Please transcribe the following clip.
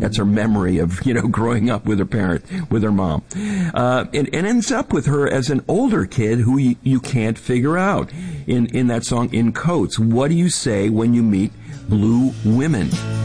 That's her memory of, growing up with her mom. And ends up with her as an older kid who you can't figure out in that song, In Coats. What do you say when you meet blue women?